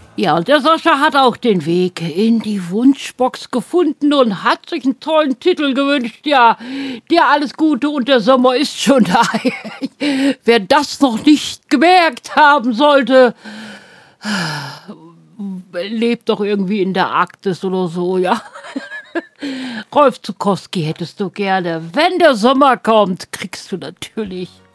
Ja, und der Sascha hat auch den Weg in die Wunschbox gefunden und hat sich einen tollen Titel gewünscht. Ja, dir alles Gute und der Sommer ist schon da. Wer das noch nicht gemerkt haben sollte, lebt doch irgendwie in der Arktis oder so, ja. Rolf Zukowski hättest du gerne. Wenn der Sommer kommt, kriegst du natürlich